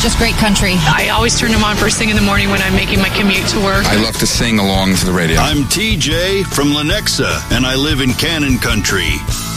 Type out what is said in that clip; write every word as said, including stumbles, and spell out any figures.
just great country. I always turn them on first thing in the morning when I'm making my commute to work. I love to sing along to the radio. I'm T J from Lenexa, and I live in Cannon Country.